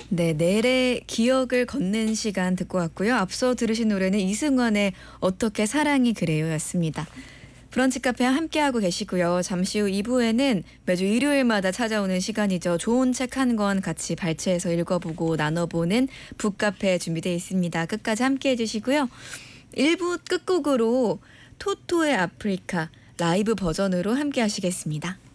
네, 넬의 기억을 걷는 시간 듣고 왔고요. 앞서 들으신 노래는 이승환의 어떻게 사랑이 그래요였습니다. 브런치 카페 함께하고 계시고요. 잠시 후 2부에는 매주 일요일마다 찾아오는 시간이죠. 좋은 책 한 권 같이 발췌해서 읽어보고 나눠보는 북카페 준비되어 있습니다. 끝까지 함께해 주시고요. 1부 끝곡으로 토토의 아프리카 라이브 버전으로 함께 하시겠습니다.